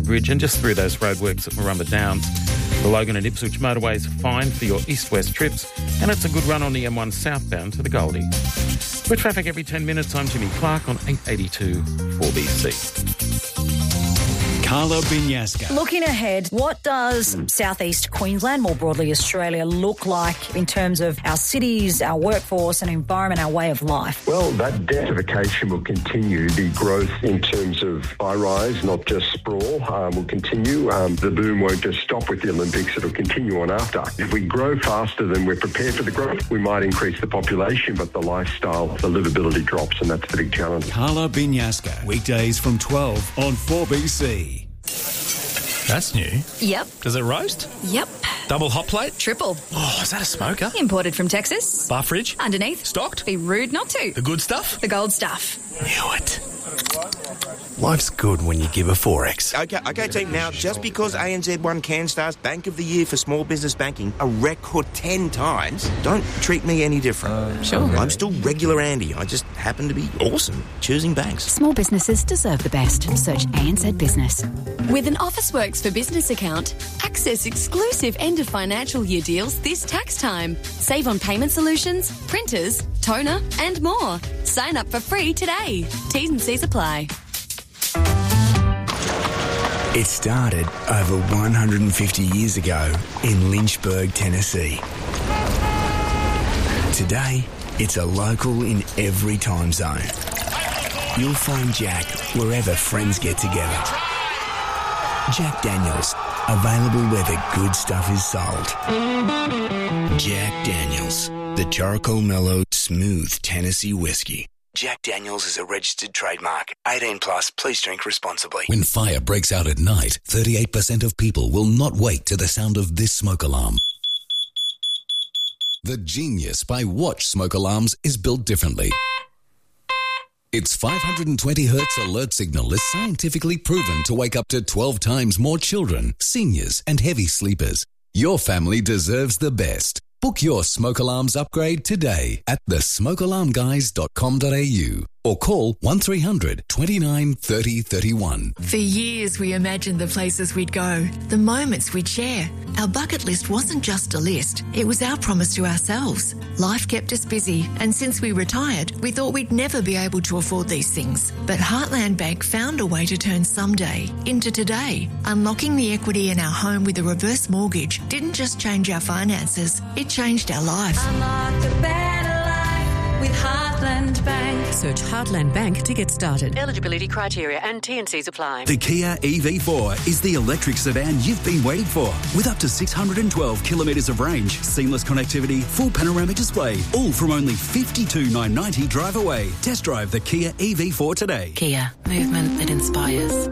Bridge and just through those roadworks at Murrumba Downs. The Logan and Ipswich motorways are fine for your east-west trips, and it's a good run on the M1 southbound to the Goldie. With traffic every 10 minutes, I'm Jimmy Clark on 882 4BC. Carla Binyaska. Looking ahead, what does southeast Queensland, more broadly Australia, look like in terms of our cities, our workforce and environment, our way of life? Well, that densification will continue. The growth in terms of high-rise, not just sprawl, will continue. The boom won't just stop with the Olympics. It'll continue on after. If we grow faster than we're prepared for the growth, we might increase the population, but the lifestyle, the livability drops, and that's the big challenge. Carla Binyaska, weekdays from 12 on 4BC. That's new. Yep. Does it roast? Yep. Double hot plate? Triple. Oh, is that a smoker? Imported from Texas. Bar fridge? Underneath. Stocked? Be rude not to. The good stuff? The gold stuff. Knew it. Life's good when you give a 4X. Okay, team. Now, just because ANZ won CanStar's Bank of the Year for small business banking a record 10 times, don't treat me any different. Sure. I'm still regular Andy. I just happen to be awesome choosing banks. Small businesses deserve the best. Search ANZ Business. With an Officeworks for Business account, access exclusive end of financial year deals this tax time. Save on payment solutions, printers, toner and more. Sign up for free today. T's and C's apply. It started over 150 years ago in Lynchburg, Tennessee. Today, it's a local in every time zone. You'll find Jack wherever friends get together. Jack Daniels, available where the good stuff is sold. Jack Daniels, the charcoal mellowed, smooth Tennessee whiskey. Jack Daniels is a registered trademark. 18 plus, please drink responsibly. When fire breaks out at night, 38% of people will not wake to the sound of this smoke alarm. The genius by Watch smoke alarms is built differently. Its 520 Hz alert signal is scientifically proven to wake up to 12 times more children, seniors and heavy sleepers. Your family deserves the best. Book your smoke alarms upgrade today at thesmokealarmguys.com.au or call 1300 29 30 31. For years we imagined the places we'd go, the moments we'd share. Our bucket list wasn't just a list, it was our promise to ourselves. Life kept us busy, and since we retired, we thought we'd never be able to afford these things. But Heartland Bank found a way to turn someday into today. Unlocking the equity in our home with a reverse mortgage didn't just change our finances, it changed our life. Unlock a better life with Heartland Bank. Search Heartland Bank to get started. Eligibility criteria and T&Cs apply. The Kia EV4 is the electric sedan you've been waiting for. With up to 612 kilometres of range, seamless connectivity, full panoramic display, all from only $52,990 drive away. Test drive the Kia EV4 today. Kia, movement that inspires.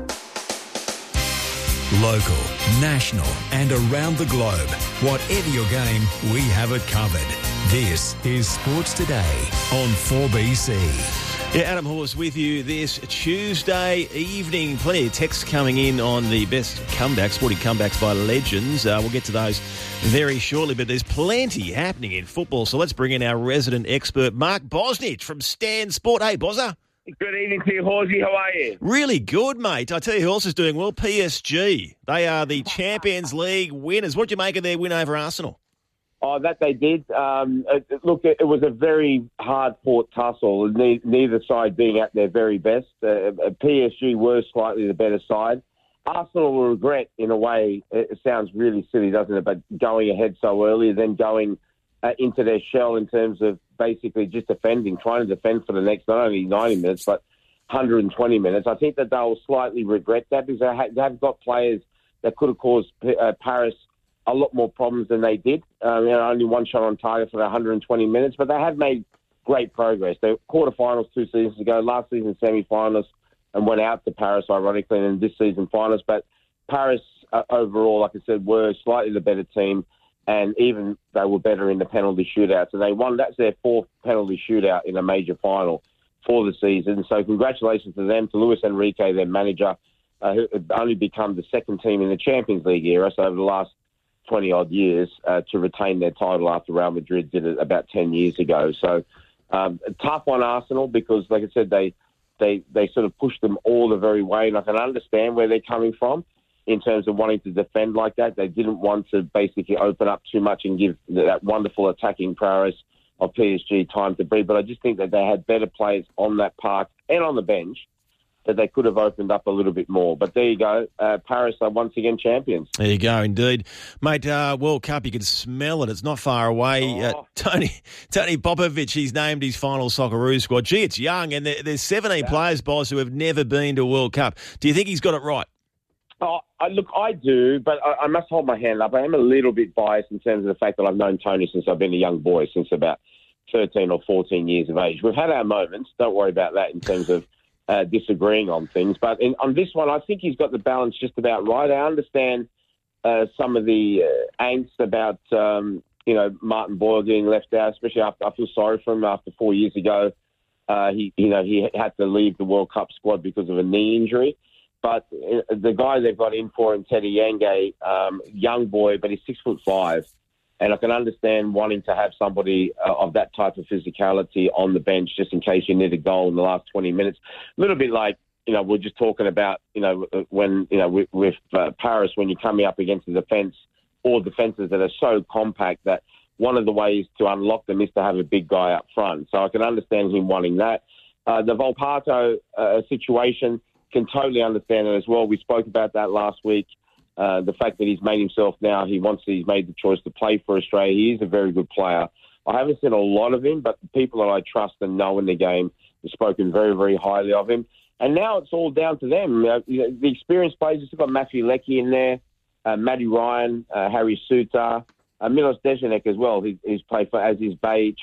Local, national and around the globe. Whatever your game, we have it covered. This is Sports Today on 4BC. Yeah, Adam Hawes with you this Tuesday evening. Plenty of texts coming in on the best comebacks, sporting comebacks by legends. We'll get to those very shortly, but there's plenty happening in football. So let's bring in our resident expert, Mark Bosnich from Stan Sport. Hey, Bozza. Good evening to you, Horsey. How are you? Really good, mate. I tell you who else is doing well, PSG. They are the Champions League winners. What do you make of their win over Arsenal? Oh, that they did. Look, it was a very hard-fought tussle, neither side being at their very best. PSG were slightly the better side. Arsenal will regret, in a way, it sounds really silly, doesn't it, but going ahead so early, then going into their shell in terms of basically just defending, trying to defend for the next not only 90 minutes, but 120 minutes. I think that they'll slightly regret that because they have got players that could have caused Paris a lot more problems than they did. Only one shot on target for the 120 minutes, but they have made great progress. They were quarterfinals 2 seasons ago, last season semi-finals, and went out to Paris, ironically, and this season finals. But Paris, overall, like I said, were slightly the better team, and even they were better in the penalty shootout. So they won. That's their 4th penalty shootout in a major final for the season. So congratulations to them, to Luis Enrique, their manager, who had only become the 2nd team in the Champions League era, so over the last 20-odd years, to retain their title after Real Madrid did it about 10 years ago. So tough on Arsenal because, like I said, they sort of pushed them all the very way, and I can understand where they're coming from. in terms of wanting to defend like that. They didn't want to basically open up too much and give that wonderful attacking prowess of PSG time to breathe. But I just think that they had better players on that park and on the bench that they could have opened up a little bit more. But there you go. Paris are once again champions. There you go, indeed. Mate, World Cup, you can smell it. It's not far away. Tony Popovic, he's named his final Socceroos squad. Gee, it's young, and there's 17 players, boss, who have never been to a World Cup. Do you think he's got it right? Look, I do, but I must hold my hand up. I am a little bit biased in terms of the fact that I've known Tony since I've been a young boy, since about 13 or 14 years of age. We've had our moments. Don't worry about that in terms of disagreeing on things. But on this one, I think he's got the balance just about right. I understand some of the angst about, Martin Boyle getting left out, especially after I feel sorry for him after 4 years ago. He had to leave the World Cup squad because of a knee injury. But the guy they've got in for him, Teddy Yange, young boy, but he's 6'5", and I can understand wanting to have somebody of that type of physicality on the bench just in case you need a goal in the last 20 minutes. A little bit like, we're just talking about, when, with Paris, when you're coming up against the defence or defences that are so compact that one of the ways to unlock them is to have a big guy up front. So I can understand him wanting that. The Volpato situation, can totally understand it as well. We spoke about that last week. The fact that he's made himself now, he's made the choice to play for Australia. He is a very good player. I haven't seen a lot of him, but the people that I trust and know in the game have spoken very, very highly of him. And now it's all down to them. The experienced players, you've got Matthew Leckie in there, Matty Ryan, Harry Suter, Milos Dejanek as well. He's played for as is Beich.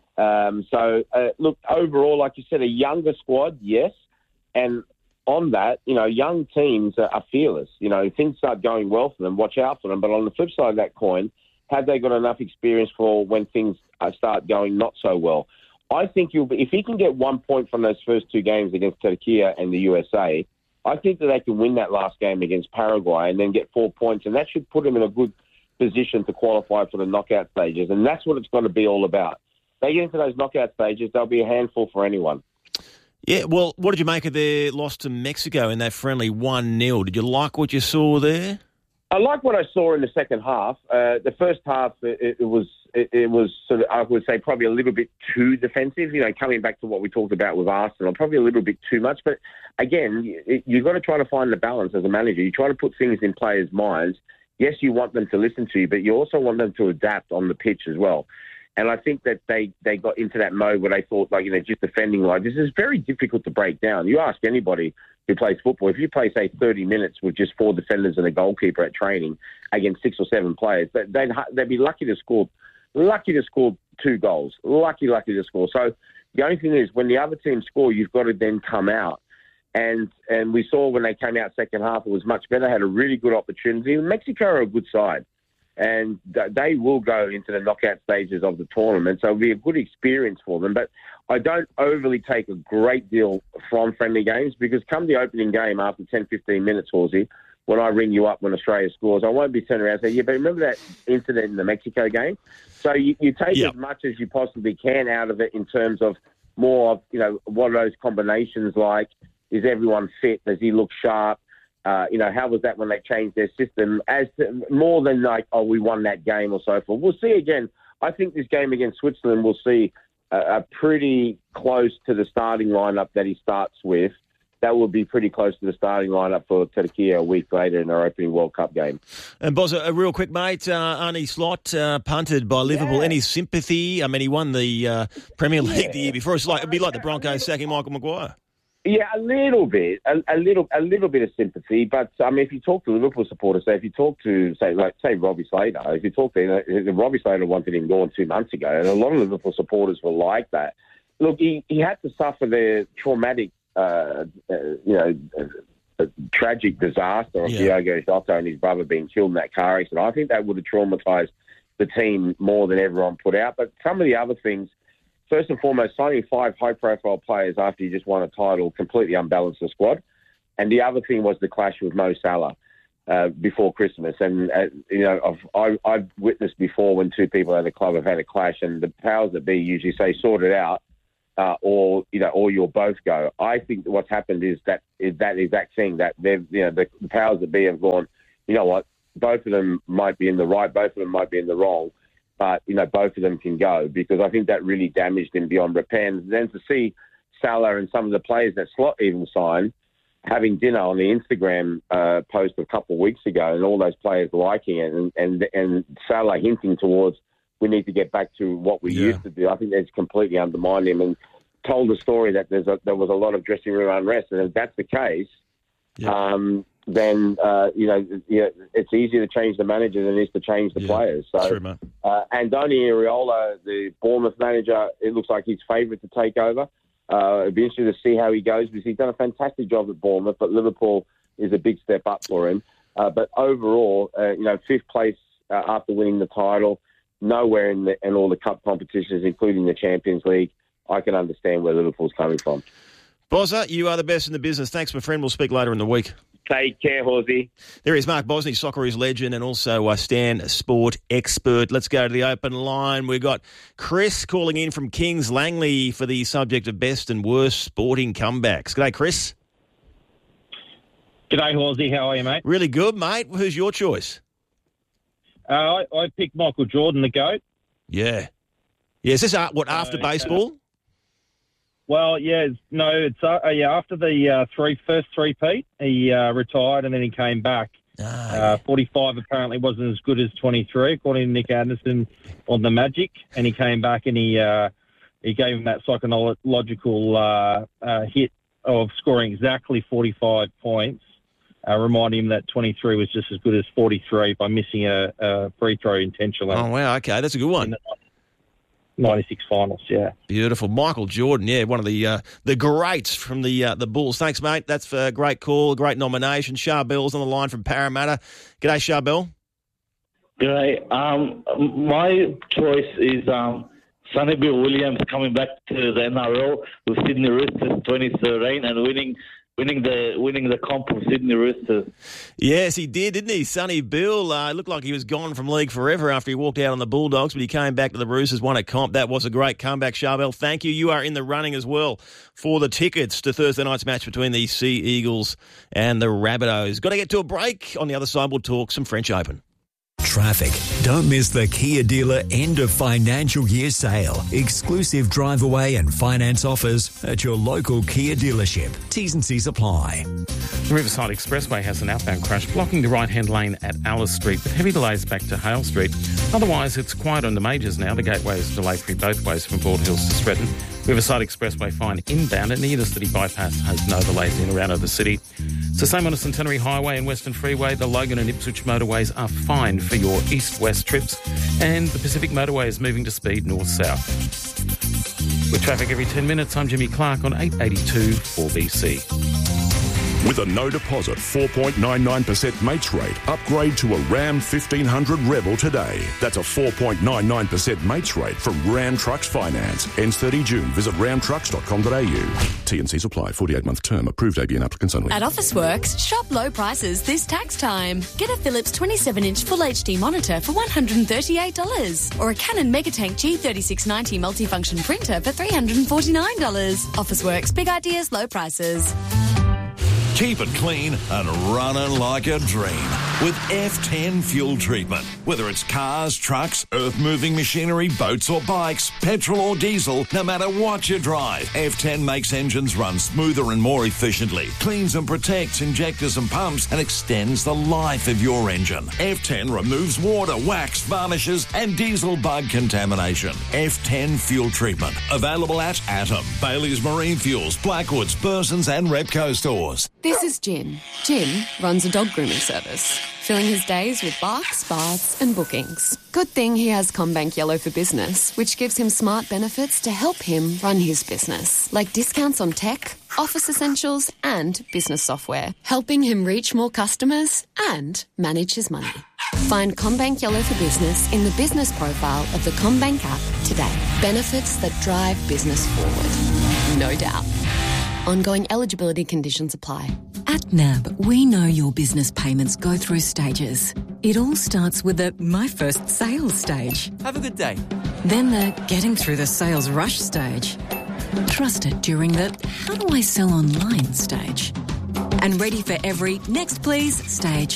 Look, overall, like you said, a younger squad, yes. And on that, young teams are fearless. If things start going well for them, watch out for them. But on the flip side of that coin, have they got enough experience for when things start going not so well? I think if he can get 1 point from those first two games against Turkey and the USA, I think that they can win that last game against Paraguay and then get 4 points. And that should put him in a good position to qualify for the knockout stages. And that's what it's going to be all about. They get into those knockout stages, they'll be a handful for anyone. Yeah, well, what did you make of their loss to Mexico in that friendly 1-0? Did you like what you saw there? I like what I saw in the second half. The first half, it was sort of, I would say, probably a little bit too defensive. Coming back to what we talked about with Arsenal, probably a little bit too much. But again, you've got to try to find the balance as a manager. You try to put things in players' minds. Yes, you want them to listen to you, but you also want them to adapt on the pitch as well. And I think that they got into that mode where they thought, just defending like this is very difficult to break down. You ask anybody who plays football, if you play, say, 30 minutes with just 4 defenders and a goalkeeper at training against 6 or 7 players, they'd be lucky to score 2 goals. Lucky to score. So the only thing is, when the other team score, you've got to then come out. And we saw when they came out second half, it was much better, had a really good opportunity. Mexico are a good side. And they will go into the knockout stages of the tournament. So it'll be a good experience for them. But I don't overly take a great deal from friendly games because come the opening game after 10, 15 minutes, Horsey, when I ring you up when Australia scores, I won't be turning around and saying, yeah, but remember that incident in the Mexico game? So you take as much as you possibly can out of it in terms of more of, what are those combinations like? Is everyone fit? Does he look sharp? How was that when they changed their system? As to, more than we won that game or so forth. We'll see again. I think this game against Switzerland, we'll see a pretty close to the starting lineup that he starts with. That will be pretty close to the starting lineup for Turkey a week later in our opening World Cup game. And Boz, a real quick, mate, Arnie Slot punted by Liverpool. Yeah. Any sympathy? I mean, he won the Premier League the year before. It'd be like the Broncos sacking Michael Maguire. Yeah, a little bit of sympathy. But if you talk to Liverpool supporters, if you talk to say Robbie Slater, if you talk to Robbie Slater wanted him gone 2 months ago, and a lot of Liverpool supporters were like that. Look, he had to suffer the traumatic, tragic disaster of Diogo Jota and his brother being killed in that car accident. I think that would have traumatised the team more than everyone put out. But some of the other things. First and foremost, signing 5 high-profile players after you just won a title completely unbalanced the squad. And the other thing was the clash with Mo Salah before Christmas. And, I've witnessed before when 2 people at a club have had a clash and the powers that be usually say, sort it out, or you'll both go. I think what's happened is that exact thing, that the powers that be have gone, you know what, both of them might be in the right, both of them might be in the wrong, but, you know, both of them can go, because I think that really damaged him beyond repair. And then to see Salah and some of the players that Slot even signed having dinner on the Instagram post a couple of weeks ago, and all those players liking it, and Salah hinting towards we need to get back to what we used to do. I think that's completely undermined him, and told the story that there was a lot of dressing room unrest. And if that's the case, then it's easier to change the manager than it is to change the players. So, true, mate. Andoni Iraola, the Bournemouth manager, it looks like he's favourite to take over. It'd be interesting to see how he goes, because he's done a fantastic job at Bournemouth, but Liverpool is a big step up for him. But overall, fifth place after winning the title, nowhere in all the cup competitions, including the Champions League. I can understand where Liverpool's coming from. Bozza, you are the best in the business. Thanks, my friend. We'll speak later in the week. Take care, Horsey. There is Mark Bosney, Socceroos legend, and also Stan, sport expert. Let's go to the open line. We've got Chris calling in from Kings Langley for the subject of best and worst sporting comebacks. G'day, Chris. G'day, Horsey. How are you, mate? Really good, mate. Who's your choice? I picked Michael Jordan, the GOAT. Yeah. Yeah, is this after baseball? Well, it's after the first three-peat. He retired and then he came back. 45 apparently wasn't as good as 23, according to Nick Anderson on the Magic. And he came back and he gave him that psychological hit of scoring exactly 45 points, reminding him that 23 was just as good as 43 by missing a free throw intentionally. Oh, wow, okay, that's a good one. 96 finals, yeah. Beautiful. Michael Jordan, one of the greats from the Bulls. Thanks, mate. That's a great call, great nomination. Charbel's on the line from Parramatta. G'day, Charbel. G'day. My choice is Sonny Bill Williams coming back to the NRL with Sydney Roosters 2013 and winning the comp of Sydney Roosters. Yes, he did, didn't he? Sonny Bill. It looked like he was gone from league forever after he walked out on the Bulldogs, but he came back to the Roosters, won a comp. That was a great comeback, Charbel. Thank you. You are in the running as well for the tickets to Thursday night's match between the Sea Eagles and the Rabbitohs. Got to get to a break. On the other side, we'll talk some French Open. Traffic. Don't miss the Kia dealer end of financial year sale. Exclusive drive away and finance offers at your local Kia dealership. T's and C's apply. The Riverside Expressway has an outbound crash blocking the right-hand lane at Alice Street with heavy delays back to Hale Street. Otherwise, it's quiet on the majors now. The gateway is delay-free both ways from Bald Hills to Stretton. Riverside Expressway fine inbound, and the Intercity bypass has no delays in or out of the city. It's the same on the Centenary Highway and Western Freeway. The Logan and Ipswich motorways are fine for your east-west trips, and the Pacific Motorway is moving to speed north-south. With traffic every 10 minutes, I'm Jimmy Clark on 882 4BC. With a no deposit 4.99% mates rate, upgrade to a Ram 1500 Rebel today. That's a 4.99% mates rate from Ram Trucks Finance. Ends 30 June. Visit ramtrucks.com.au. T&Cs apply. 48-month term. Approved ABN applicants only. At Officeworks, shop low prices this tax time. Get a Philips 27-inch Full HD monitor for $138 or a Canon Megatank G3690 multifunction printer for $349. Officeworks, big ideas, low prices. Keep it clean and running like a dream with F10 fuel treatment. Whether it's cars, trucks, earth-moving machinery, boats or bikes, petrol or diesel, no matter what you drive, F10 makes engines run smoother and more efficiently, cleans and protects injectors and pumps, and extends the life of your engine. F10 removes water, wax, varnishes, and diesel bug contamination. F10 fuel treatment. Available at Atom, Bailey's Marine Fuels, Blackwoods, Burson's and Repco stores. This is Jim. Jim runs a dog grooming service, filling his days with barks, baths and bookings. Good thing he has CommBank Yellow for Business, which gives him smart benefits to help him run his business, like discounts on tech, office essentials and business software, helping him reach more customers and manage his money. Find CommBank Yellow for Business in the business profile of the CommBank app today. Benefits that drive business forward. No doubt. Ongoing eligibility conditions apply. At NAB, we know your business payments go through stages. It all starts with the My First Sales stage. Have a good day. Then the Getting Through the Sales Rush stage. Trusted during the How do I sell online stage. And ready for every Next Please stage.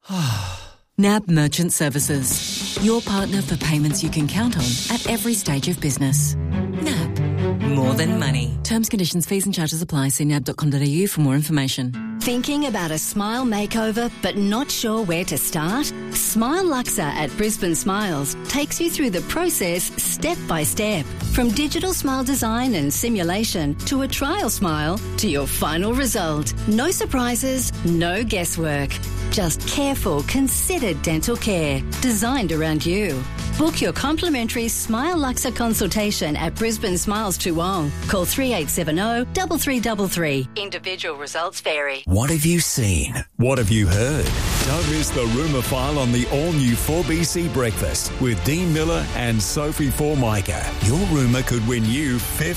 NAB Merchant Services, your partner for payments you can count on at every stage of business. NAB, more than money. Terms, conditions, fees and charges apply. See nab.com.au for more information. Thinking about a smile makeover but not sure where to start? Smile Luxa at Brisbane Smiles takes you through the process step by step. From digital smile design and simulation to a trial smile to your final result. No surprises, no guesswork. Just careful, considered dental care designed around you. Book your complimentary Smile Luxa consultation at Brisbane Smiles Toowong. Call 3870 3333. Individual results vary. What have you seen? What have you heard? Don't miss the Rumour File on the all-new 4BC Breakfast with Dean Miller and Sophie Formica. Your rumour could win you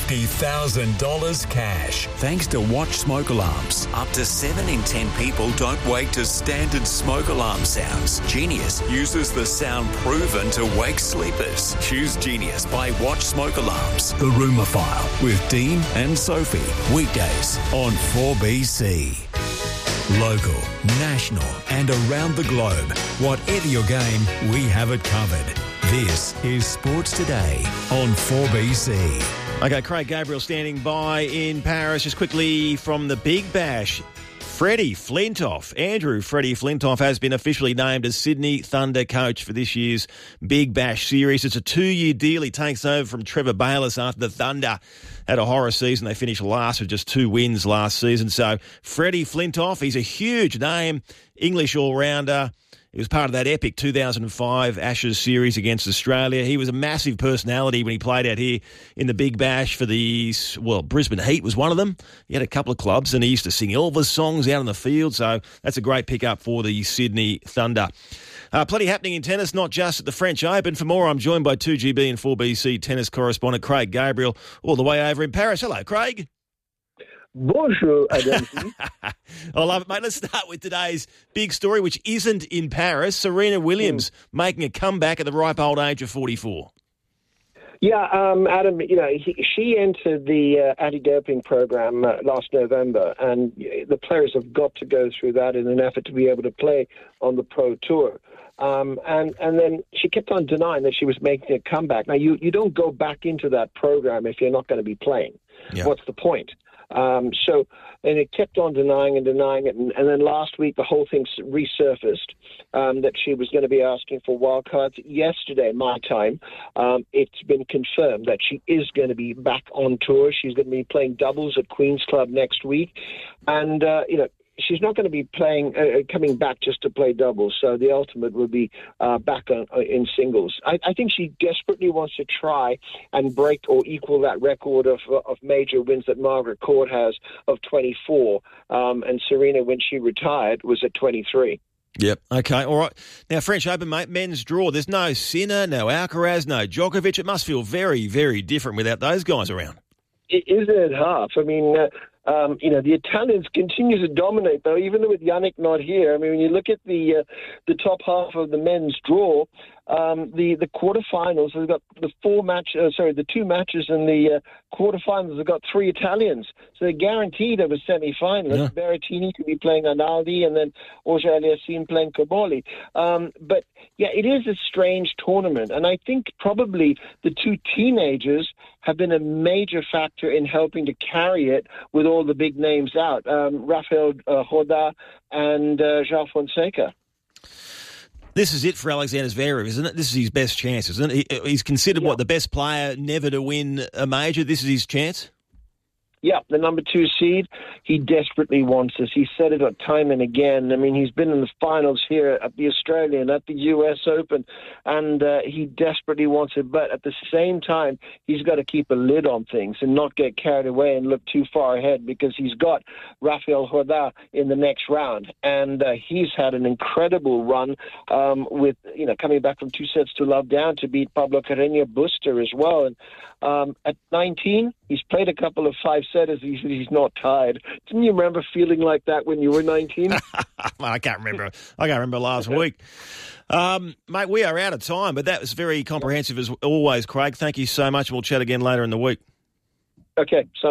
$50,000 cash. Thanks to Watch Smoke Alarms. Up to 7 in 10 people don't wake to standard smoke alarm sounds. Genius uses the sound proven to wake sleepers. Choose Genius by Watch Smoke Alarms. The Rumour File with Dean and Sophie. Weekdays on 4BC. Local, national and around the globe. Whatever your game, we have it covered. This is Sports Today on 4BC. Okay, Craig Gabriel standing by in Paris. Just quickly from the Big Bash. Freddie Flintoff, Andrew Freddie Flintoff has been officially named as Sydney Thunder coach for this year's Big Bash series. It's a 2-year deal. He takes over from Trevor Bayliss after the Thunder had a horror season. They finished last with just 2 wins last season. So Freddie Flintoff, he's a huge name, English all-rounder. He was part of that epic 2005 Ashes series against Australia. He was a massive personality when he played out here in the Big Bash for Brisbane Heat was one of them. He had a couple of clubs and he used to sing Elvis songs out on the field. So that's a great pickup for the Sydney Thunder. Plenty happening in tennis, not just at the French Open. For more, I'm joined by 2GB and 4BC tennis correspondent Craig Gabriel, all the way over in Paris. Hello, Craig. Bonjour, Adam. I love it, mate. Let's start with today's big story, which isn't in Paris. Serena Williams making a comeback at the ripe old age of 44. Yeah, Adam, she entered the anti-doping program last November, and the players have got to go through that in an effort to be able to play on the Pro Tour. And then she kept on denying that she was making a comeback. Now, you don't go back into that program if you're not going to be playing. Yeah. What's the point? And it kept on denying it, and then last week the whole thing resurfaced that she was going to be asking for wildcards. Yesterday, my time, it's been confirmed that she is going to be back on tour. She's going to be playing doubles at Queen's Club next week, and she's not going to be coming back just to play doubles. So the ultimate would be back in singles. I think she desperately wants to try and break or equal that record of major wins that Margaret Court has of 24. And Serena, when she retired, was at 23. Yep. Okay. All right. Now, French Open, mate, men's draw. There's no Sinner, no Alcaraz, no Djokovic. It must feel very, very different without those guys around. Isn't it half? I mean, the Italians continue to dominate, though, even with Yannick not here. I mean, when you look at the top half of the men's draw, the quarterfinals have got the 2 matches in the quarterfinals have got 3 Italians, so they're guaranteed of a semi-final. Yeah. Berrettini could be playing Analdi, and then Auger-Aliassime playing Cobolli. But yeah, it is a strange tournament, and I think probably the 2 teenagers have been a major factor in helping to carry it with all the big names out, Rafael Roda and João Fonseca. This is it for Alexander Zverev, isn't it? This is his best chance, isn't it? He's considered, the best player never to win a major. This is his chance? Yeah, the number 2 seed. He desperately wants this. He said it time and again. I mean, he's been in the finals here at the Australian, at the US Open, and he desperately wants it. But at the same time, he's got to keep a lid on things and not get carried away and look too far ahead, because he's got Rafael Roda in the next round. And he's had an incredible run with, coming back from 2-0 down to beat Pablo Carreño Busta as well. And at 19, he's played a couple of 5-setters. He's not tired. Didn't you remember feeling like that when you were 19? I can't remember last week. Mate, we are out of time, but that was very comprehensive as always, Craig. Thank you so much. We'll chat again later in the week. Okay, sounds good.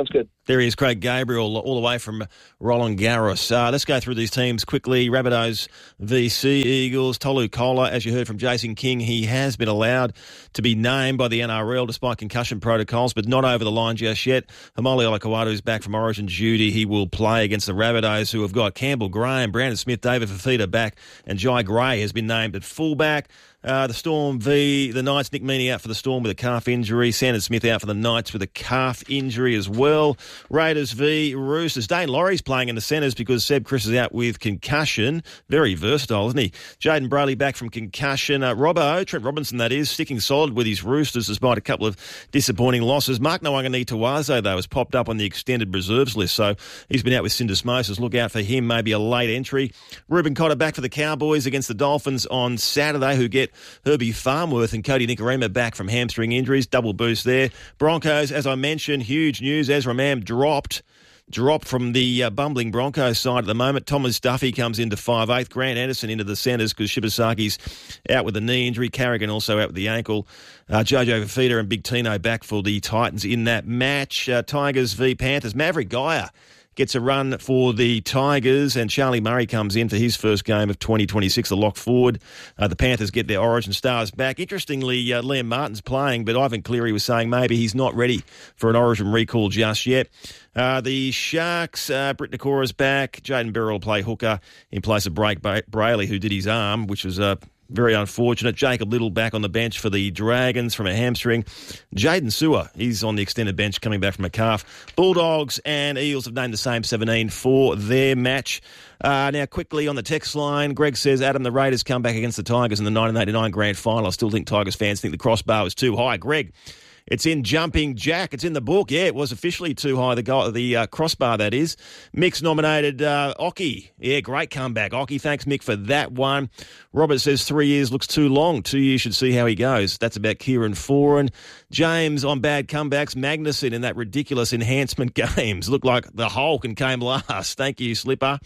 There he is, Craig Gabriel, all the way from Roland Garros. Let's go through these teams quickly. Rabbitohs v Sea Eagles. Tolu Kola, as you heard from Jason King, he has been allowed to be named by the NRL despite concussion protocols, but not over the line just yet. Hamoli Olakawadu is back from Origin duty. He will play against the Rabbitohs, who have got Campbell Graham, Brandon Smith, David Fafita back, and Jai Gray has been named at fullback. The Storm v the Knights. Nick Meaney out for the Storm with a calf injury. Sanders Smith out for the Knights with a calf injury as well. Raiders v Roosters. Dane Laurie's playing in the centres because Seb Chris is out with concussion. Very versatile, isn't he? Jaden Brayley back from concussion. Trent Robinson, that is, sticking solid with his Roosters despite a couple of disappointing losses. Mark Nawangani-Tawaze, though, has popped up on the extended reserves list, so he's been out with syndesmosis. Look out for him, maybe a late entry. Ruben Cotter back for the Cowboys against the Dolphins on Saturday, who get Herbie Farmworth and Cody Nikorima back from hamstring injuries. Double boost there. Broncos, as I mentioned, huge news. Ezra Mam dropped from the bumbling Broncos side at the moment. Thomas Duffy comes into 5'8". Grant Anderson into the centres because Shibasaki's out with a knee injury. Carrigan also out with the ankle. Jojo Fafita and Big Tino back for the Titans in that match. Tigers v Panthers. Maverick Geyer gets a run for the Tigers, and Charlie Murray comes in for his first game of 2026, the lock forward. The Panthers get their Origin stars back. Interestingly, Liam Martin's playing, but Ivan Cleary was saying maybe he's not ready for an Origin recall just yet. The Sharks, Britt Nakora's back. Jaden Berrell will play hooker in place of Blake Brayley, who did his arm, which was very unfortunate. Jacob Little back on the bench for the Dragons from a hamstring. Jaden Sewer, he's on the extended bench coming back from a calf. Bulldogs and Eels have named the same 17 for their match. Now, quickly on the text line, Greg says, Adam, the Raiders come back against the Tigers in the 1989 grand final. I still think Tigers fans think the crossbar was too high. Greg, it's in Jumping Jack. It's in the book. Yeah, it was officially too high, the crossbar, that is. Mick's nominated Occy. Yeah, great comeback. Occy, thanks, Mick, for that one. Robert says 3 years looks too long. 2 years should see how he goes. That's about Kieran Foran. James on bad comebacks. Magnuson in that ridiculous enhancement games. Looked like the Hulk and came last. Thank you, Slipper.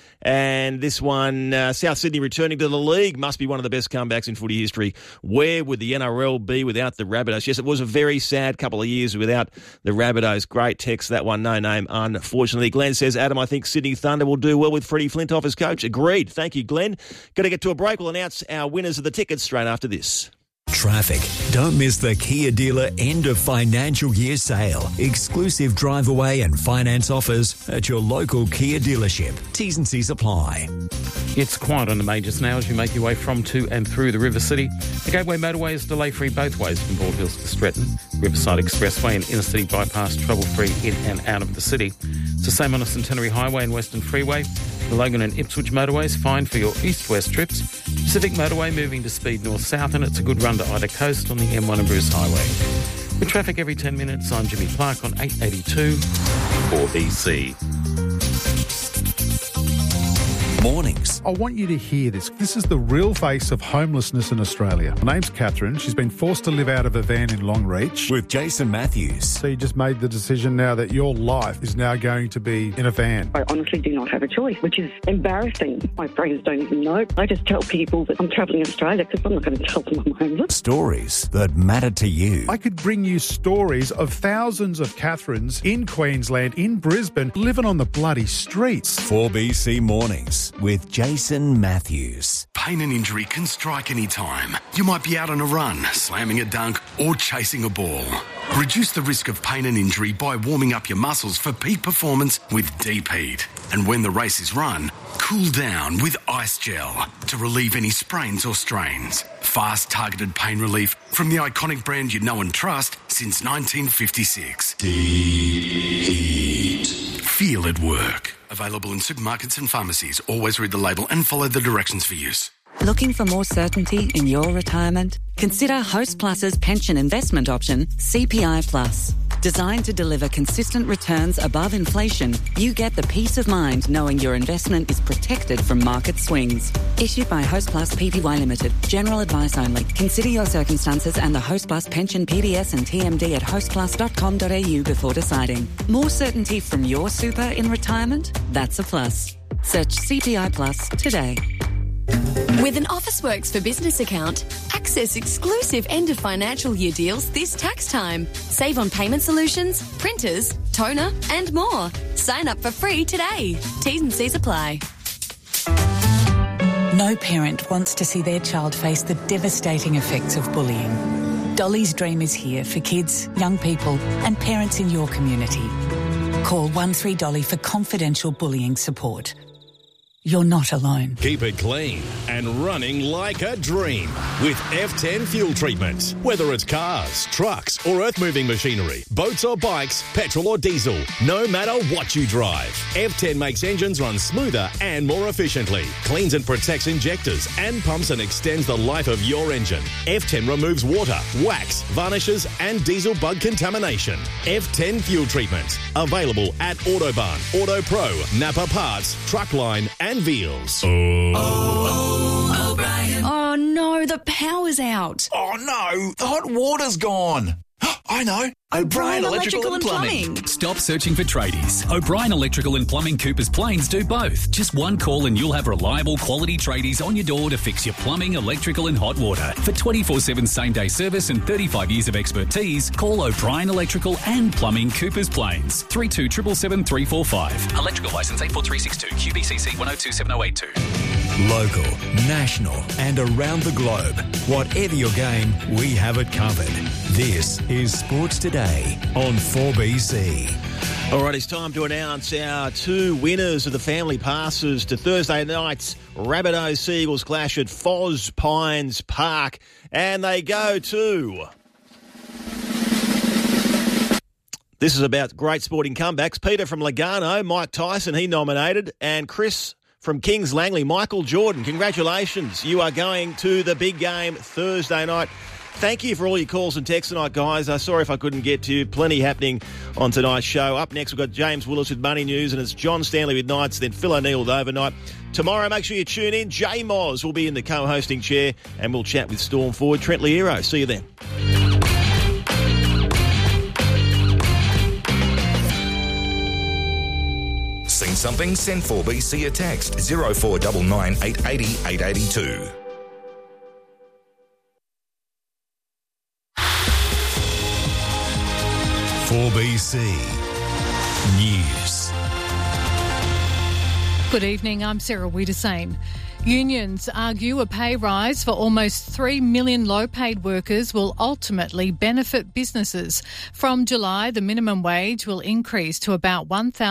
And this one, South Sydney returning to the league, must be one of the best comebacks in footy history. Where would the NRL be without the Rabbitohs? Yes, it was a very sad couple of years without the Rabbitohs. Great text, that one, no name, unfortunately. Glenn says, Adam, I think Sydney Thunder will do well with Freddie Flintoff as coach. Agreed. Thank you, Glenn. Got to get to a break. We'll announce our winners of the tickets straight after this. Traffic. Don't miss the Kia dealer end of financial year sale. Exclusive drive away and finance offers at your local Kia dealership. T's and C's apply. It's quiet on the majors now as you make your way from, to and through the River City. The Gateway Motorway is delay-free both ways from Bald Hills to Stretton. Riverside Expressway and Inner-City Bypass trouble-free in and out of the city. It's the same on the Centenary Highway and Western Freeway. The Logan and Ipswich motorways fine for your east-west trips. Pacific Motorway moving to speed north-south, and it's a good run to either coast on the M1 and Bruce Highway. With traffic every 10 minutes, I'm Jimmy Clark on 882 4BC. Mornings. I want you to hear this. This is the real face of homelessness in Australia. My name's Catherine. She's been forced to live out of a van in Longreach. With Jason Matthews. So you just made the decision now that your life is now going to be in a van. I honestly do not have a choice, which is embarrassing. My friends don't even know. I just tell people that I'm travelling Australia because I'm not going to tell them I'm homeless. Stories that matter to you. I could bring you stories of thousands of Catherines in Queensland, in Brisbane, living on the bloody streets. 4BC Mornings with Jason Matthews. Pain and injury can strike any time. You might be out on a run, slamming a dunk, or chasing a ball. Reduce the risk of pain and injury by warming up your muscles for peak performance with Deep Heat. And when the race is run, cool down with Ice Gel to relieve any sprains or strains. Fast, targeted pain relief from the iconic brand you know and trust since 1956. Deep Heat. Feel it work. Available in supermarkets and pharmacies. Always read the label and follow the directions for use. Looking for more certainty in your retirement? Consider Host Plus's pension investment option, CPI Plus. Designed to deliver consistent returns above inflation, you get the peace of mind knowing your investment is protected from market swings. Issued by Host Plus Pty Limited. General advice only. Consider your circumstances and the Host Plus pension PDS and TMD at hostplus.com.au before deciding. More certainty from your super in retirement? That's a plus. Search CPI Plus today. With an Officeworks for Business account, access exclusive end of financial year deals this tax time. Save on payment solutions, printers, toner and more. Sign up for free today. T's and C's apply. No parent wants to see their child face the devastating effects of bullying. Dolly's Dream is here for kids, young people and parents in your community. Call 13Dolly for confidential bullying support. You're not alone. Keep it clean and running like a dream with F10 fuel treatment. Whether it's cars, trucks or earth-moving machinery, boats or bikes, petrol or diesel, no matter what you drive, F10 makes engines run smoother and more efficiently, cleans and protects injectors and pumps and extends the life of your engine. F10 removes water, wax, varnishes and diesel bug contamination. F10 fuel treatment. Available at Autobarn, Auto Pro, Napa Parts, Truckline and Veals. Oh no, the power's out. Oh no, the hot water's gone. I know. O'Brien Electrical and Plumbing. Stop searching for tradies. O'Brien Electrical and Plumbing Coopers Plains do both. Just one call and you'll have reliable quality tradies on your door to fix your plumbing, electrical and hot water. For 24/7 same-day service and 35 years of expertise, call O'Brien Electrical and Plumbing Coopers Plains. 3277 345. Electrical licence 84362 QBCC 102782. Local, national and around the globe. Whatever your game, we have it covered. This is Sports Today on 4BC. All right, it's time to announce our two winners of the family passes to Thursday night's Rabbitohs Seagulls clash at Foz Pines Park. And they go to... This is about great sporting comebacks. Peter from Lugano, Mike Tyson, he nominated, and Chris from Kings Langley, Michael Jordan. Congratulations. You are going to the big game Thursday night. Thank you for all your calls and texts tonight, guys. Sorry if I couldn't get to you. Plenty happening on tonight's show. Up next, we've got James Willis with Money News, and it's John Stanley with Nights, then Phil O'Neill with Overnight. Tomorrow, make sure you tune in. Jay Moz will be in the co-hosting chair, and we'll chat with Storm forward Trent Liero. See you then. Seen something? Send 4BC a text 0499 880 882. BC News. Good evening, I'm Sarah Wiedersame. Unions argue a pay rise for almost 3 million low-paid workers will ultimately benefit businesses. From July, the minimum wage will increase to about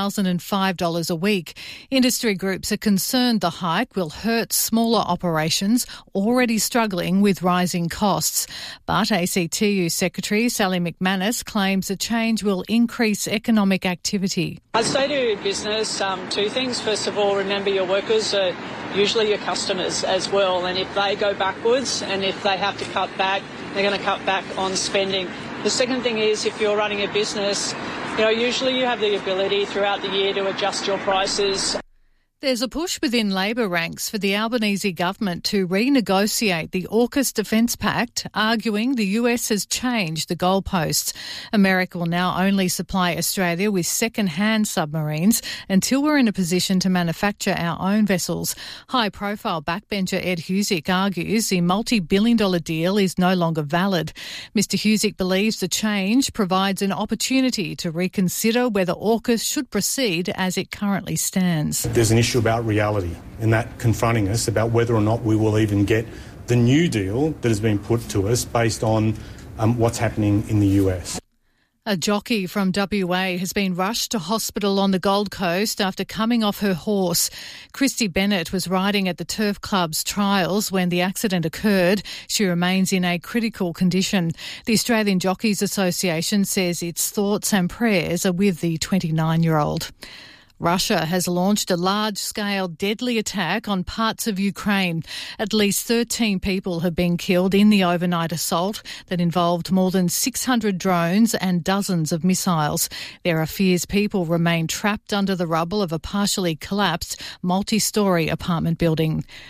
$1,005 a week. Industry groups are concerned the hike will hurt smaller operations already struggling with rising costs. But ACTU Secretary Sally McManus claims the change will increase economic activity. I'd say to business two things. First of all, remember your workers are usually your customers as well, and if they go backwards and if they have to cut back, they're going to cut back on spending. The second thing is, if you're running a business, usually you have the ability throughout the year to adjust your prices. There's a push within Labor ranks for the Albanese government to renegotiate the AUKUS Defence Pact, arguing the US has changed the goalposts. America will now only supply Australia with second-hand submarines until we're in a position to manufacture our own vessels. High-profile backbencher Ed Husic argues the multi-billion-dollar deal is no longer valid. Mr Husic believes the change provides an opportunity to reconsider whether AUKUS should proceed as it currently stands. There's an issue about reality and that confronting us about whether or not we will even get the new deal that has been put to us based on what's happening in the US. A jockey from WA has been rushed to hospital on the Gold Coast after coming off her horse. Christy Bennett was riding at the Turf Club's trials when the accident occurred. She remains in a critical condition. The Australian Jockeys Association says its thoughts and prayers are with the 29-year-old. Russia has launched a large-scale deadly attack on parts of Ukraine. At least 13 people have been killed in the overnight assault that involved more than 600 drones and dozens of missiles. There are fears people remain trapped under the rubble of a partially collapsed multi-storey apartment building.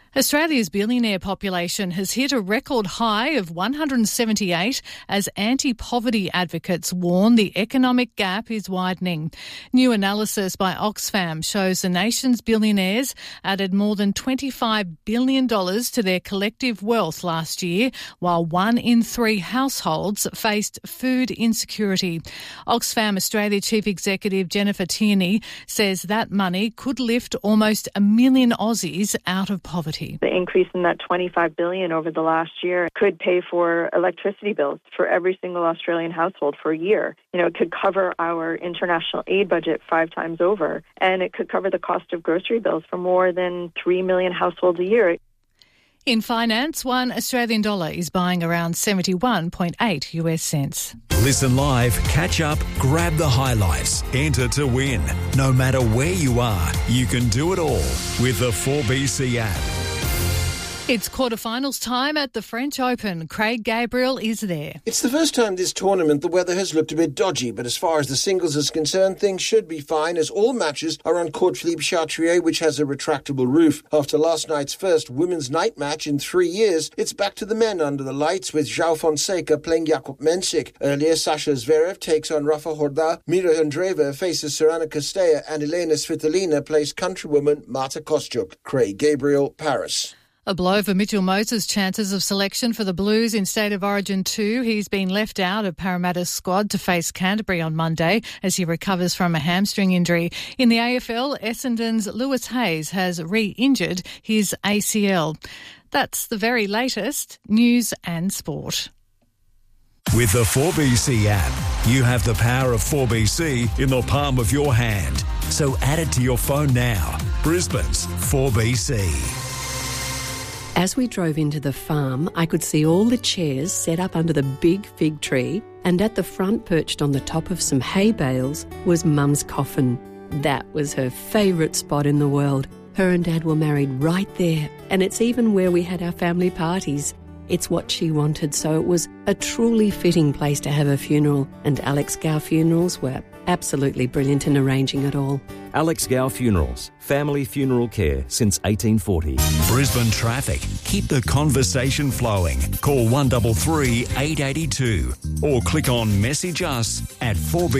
Australia's billionaire population has hit a record high of 178 as anti-poverty advocates warn the economic gap is widening. New analysis by Oxfam shows the nation's billionaires added more than $25 billion to their collective wealth last year, while 1 in 3 households faced food insecurity. Oxfam Australia Chief Executive Jennifer Tierney says that money could lift almost 1 million Aussies out of poverty. The increase in that $25 billion over the last year could pay for electricity bills for every single Australian household for a year. It could cover our international aid budget 5 times over, and it could cover the cost of grocery bills for more than 3 million households a year. In finance, $1 Australian dollar is buying around 71.8 US cents. Listen live, catch up, grab the highlights, enter to win. No matter where you are, you can do it all with the 4BC app. It's quarterfinals time at the French Open. Craig Gabriel is there. It's the first time this tournament the weather has looked a bit dodgy, but as far as the singles is concerned, things should be fine as all matches are on Court Philippe Chatrier, which has a retractable roof. After last night's first women's night match in 3 years, it's back to the men under the lights with João Fonseca playing Jakub Mensik. Earlier, Sasha Zverev takes on Rafa Horda, Mira Andreeva faces Sorana Castella, and Elena Svitolina plays countrywoman Marta Kostyuk. Craig Gabriel, Paris. A blow for Mitchell Moses' chances of selection for the Blues in State of Origin 2. He's been left out of Parramatta's squad to face Canterbury on Monday as he recovers from a hamstring injury. In the AFL, Essendon's Lewis Hayes has re-injured his ACL. That's the very latest news and sport. With the 4BC app, you have the power of 4BC in the palm of your hand. So add it to your phone now. Brisbane's 4BC. As we drove into the farm, I could see all the chairs set up under the big fig tree, and at the front, perched on the top of some hay bales, was Mum's coffin. That was her favourite spot in the world. Her and Dad were married right there, and it's even where we had our family parties. It's what she wanted, so it was a truly fitting place to have a funeral, and Alex Gow Funerals were absolutely brilliant in arranging it all. Alex Gow Funerals, family funeral care since 1840. Brisbane traffic. Keep the conversation flowing. Call 133 882 or click on message us at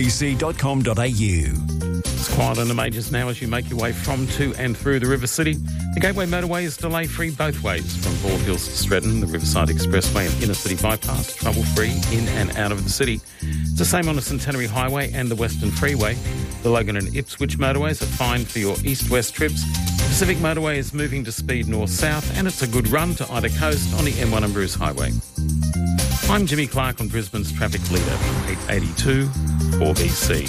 4bc.com.au. It's quiet on the majors now as you make your way from, to and through the River City. The Gateway Motorway is delay-free both ways from Bald Hills to Stretton, the Riverside Expressway and Inner City Bypass, trouble-free in and out of the city. It's the same on the Centenary Highway and the Western Freeway. The Logan and Ipswich motorways are fine for your east-west trips. Pacific Motorway is moving to speed north-south, and it's a good run to either coast on the M1 and Bruce Highway. I'm Jimmy Clark on Brisbane's traffic leader, 882 4BC.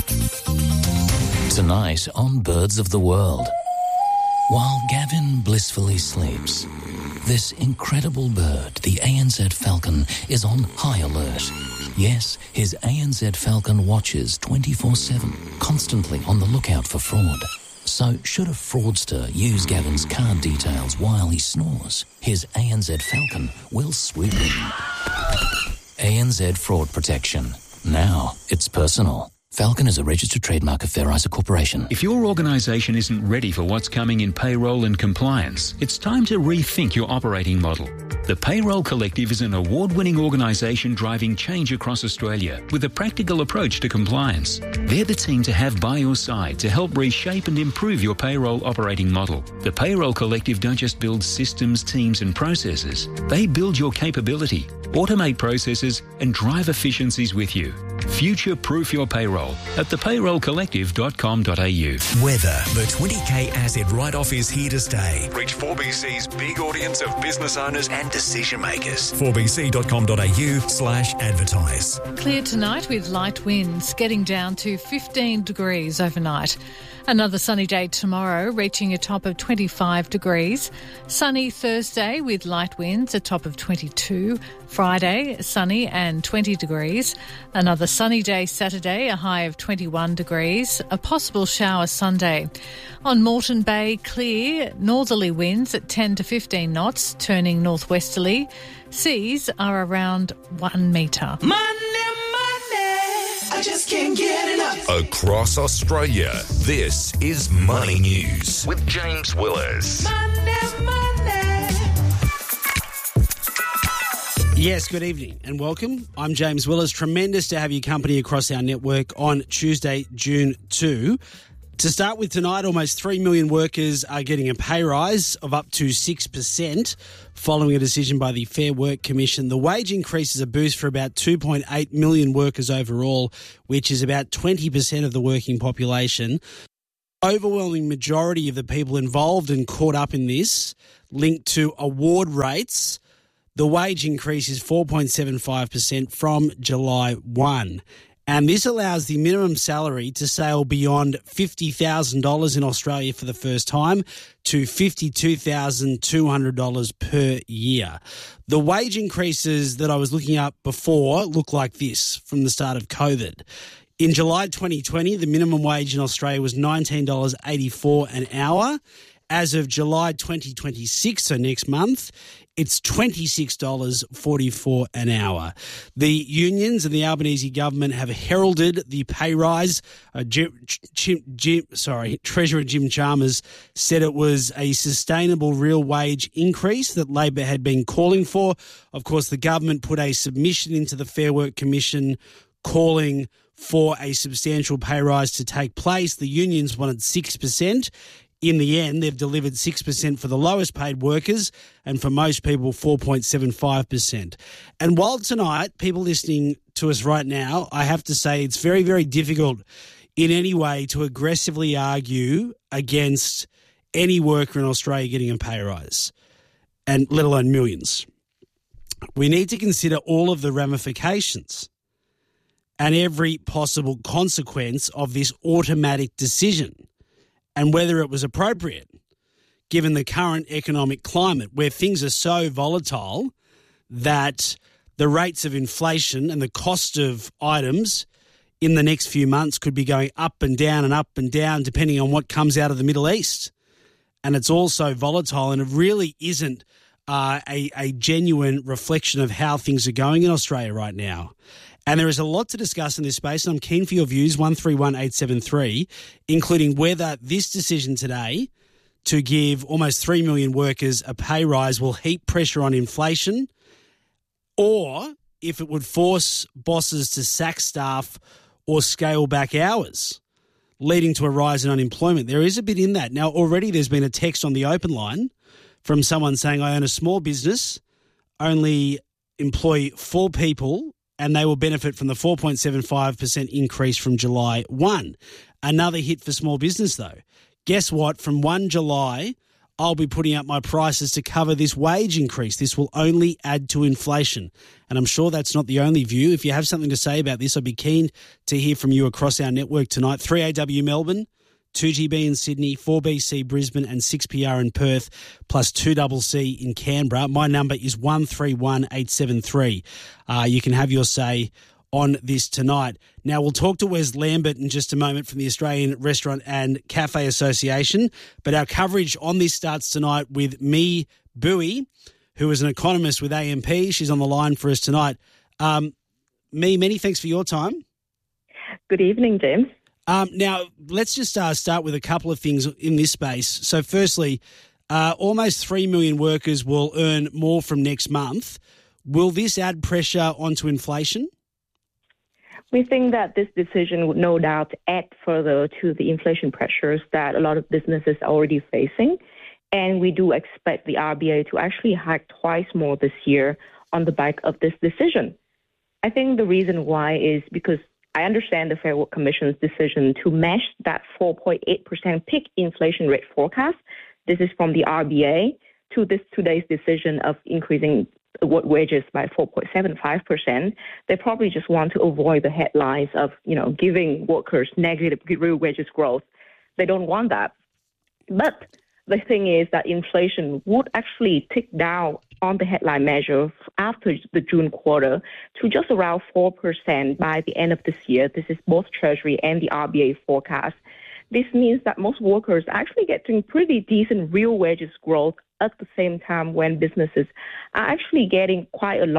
Tonight on Birds of the World. While Gavin blissfully sleeps, this incredible bird, the ANZ falcon, is on high alert. Yes, his ANZ falcon watches 24/7, constantly on the lookout for fraud. So should a fraudster use Gavin's card details while he snores, his ANZ falcon will swoop in. ANZ Fraud Protection. Now it's personal. Falcon is a registered trademark of Fair Isa Corporation. If your organisation isn't ready for what's coming in payroll and compliance, it's time to rethink your operating model. The Payroll Collective is an award-winning organisation driving change across Australia with a practical approach to compliance. They're the team to have by your side to help reshape and improve your payroll operating model. The Payroll Collective don't just build systems, teams and processes. They build your capability, automate processes and drive efficiencies with you. Future-proof your payroll at thepayrollcollective.com.au. Weather. The 20k asset write-off is here to stay. Reach 4BC's big audience of business owners and decision makers. 4bc.com.au/advertise. Clear tonight with light winds, getting down to 15 degrees overnight. Another sunny day tomorrow, reaching a top of 25 degrees. Sunny Thursday with light winds, a top of 22. Friday, sunny and 20 degrees. Another sunny day Saturday, a high of 21 degrees. A possible shower Sunday. On Moreton Bay, clear, northerly winds at 10 to 15 knots, turning northwesterly. Seas are around 1 metre. I just can't get enough. Across Australia, this is Money News with James Willis. Money. Yes, good evening and welcome. I'm James Willis. Tremendous to have your company across our network on Tuesday, June 2. To start with tonight, almost 3 million workers are getting a pay rise of up to 6% following a decision by the Fair Work Commission. The wage increase is a boost for about 2.8 million workers overall, which is about 20% of the working population. Overwhelming majority of the people involved and caught up in this linked to award rates. The wage increase is 4.75% from July 1. And this allows the minimum salary to sail beyond $50,000 in Australia for the first time to $52,200 per year. The wage increases that I was looking up before look like this from the start of COVID. In July 2020, the minimum wage in Australia was $19.84 an hour. As of July 2026, so next month, it's $26.44 an hour. The unions and the Albanese government have heralded the pay rise. Treasurer Jim Chalmers said it was a sustainable real wage increase that Labor had been calling for. Of course, the government put a submission into the Fair Work Commission calling for a substantial pay rise to take place. The unions wanted 6%. In the end, they've delivered 6% for the lowest paid workers and for most people 4.75%. And while tonight, people listening to us right now, I have to say it's very, very difficult in any way to aggressively argue against any worker in Australia getting a pay rise, and let alone millions. We need to consider all of the ramifications and every possible consequence of this automatic decision, and whether it was appropriate given the current economic climate where things are so volatile that the rates of inflation and the cost of items in the next few months could be going up and down depending on what comes out of the Middle East. And it's all so volatile, and it really isn't a genuine reflection of how things are going in Australia right now. And there is a lot to discuss in this space, and I'm keen for your views, 131873, including whether this decision today to give almost 3 million workers a pay rise will heap pressure on inflation, or if it would force bosses to sack staff or scale back hours, leading to a rise in unemployment. There is a bit in that. Now, already there's been a text on the open line from someone saying, I own a small business, only employ 4 people, and they will benefit from the 4.75% increase from July 1. Another hit for small business, though. Guess what? From 1 July, I'll be putting up my prices to cover this wage increase. This will only add to inflation. And I'm sure that's not the only view. If you have something to say about this, I'd be keen to hear from you across our network tonight. 3AW Melbourne, 2GB in Sydney, 4BC Brisbane and 6PR in Perth, plus 2CC in Canberra. My number is 131873. You can have your say on this tonight. Now, we'll talk to Wes Lambert in just a moment from the Australian Restaurant and Cafe Association, but our coverage on this starts tonight with Mee Bui, who is an economist with AMP. She's on the line for us tonight. Mee, many thanks for your time. Good evening, James. Now, let's just start with a couple of things in this space. So firstly, almost 3 million workers will earn more from next month. Will this add pressure onto inflation? We think that this decision would no doubt add further to the inflation pressures that a lot of businesses are already facing. And we do expect the RBA to actually hike twice more this year on the back of this decision. I think the reason why is because I understand the Fair Work Commission's decision to match that 4.8% peak inflation rate forecast. This is from the RBA to today's decision of increasing wages by 4.75%. They probably just want to avoid the headlines of, giving workers negative real wages growth. They don't want that. But the thing is that inflation would actually tick down on the headline measure after the June quarter to just around 4% by the end of this year. This is both Treasury and the RBA forecast. This means that most workers are actually getting pretty decent real wages growth at the same time when businesses are actually getting quite a lot of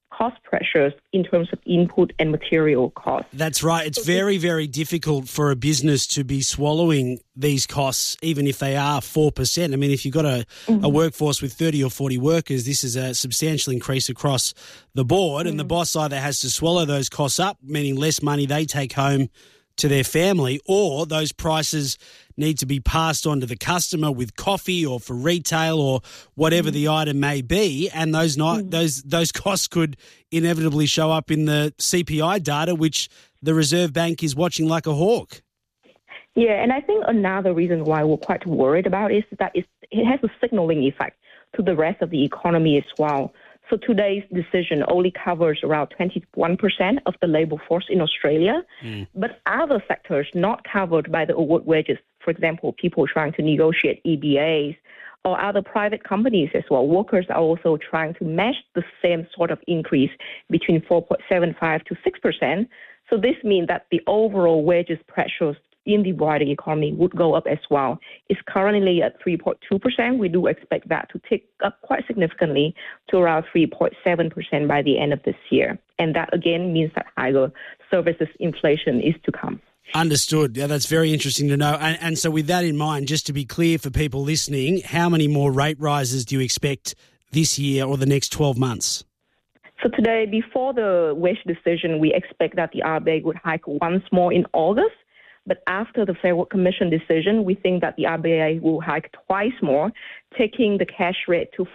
cost pressures in terms of input and material costs. That's right. It's very, very difficult for a business to be swallowing these costs, even if they are 4%. I mean, if you've got a workforce with 30 or 40 workers, this is a substantial increase across the board, and the boss either has to swallow those costs up, meaning less money they take home to their family, or those prices need to be passed on to the customer with coffee or for retail or whatever the item may be, and those costs could inevitably show up in the CPI data, which the Reserve Bank is watching like a hawk. Yeah, and I think another reason why we're quite worried about is that it has a signaling effect to the rest of the economy as well. So today's decision only covers around 21% of the labour force in Australia, but other sectors not covered by the award wages, for example, people trying to negotiate EBAs or other private companies as well, workers are also trying to match the same sort of increase between 4.75 to 6%. So this means that the overall wages pressures in the wider economy would go up as well. It's currently at 3.2%. We do expect that to tick up quite significantly to around 3.7% by the end of this year. And that, again, means that higher services inflation is to come. Understood. Yeah, that's very interesting to know. And so with that in mind, just to be clear for people listening, how many more rate rises do you expect this year or the next 12 months? So today, before the wage decision, we expect that the RBA would hike once more in August. But after the Fair Work Commission decision, we think that the RBA will hike twice more, taking the cash rate to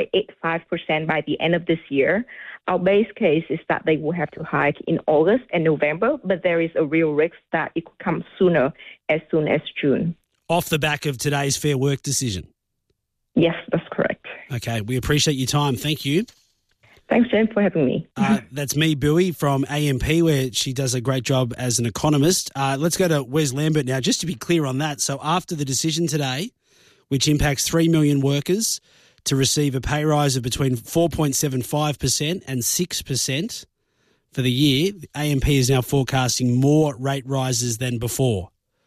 4.85% by the end of this year. Our base case is that they will have to hike in August and November, but there is a real risk that it could come sooner, as soon as June. Off the back of today's Fair Work decision? Yes, that's correct. Okay, we appreciate your time. Thank you. Thanks, James, for having me. That's me, Bowie, from AMP, where she does a great job as an economist. Let's go to Wes Lambert now, just to be clear on that. So after the decision today, which impacts 3 million workers to receive a pay rise of between 4.75% and 6% for the year, AMP is now forecasting more rate rises than before.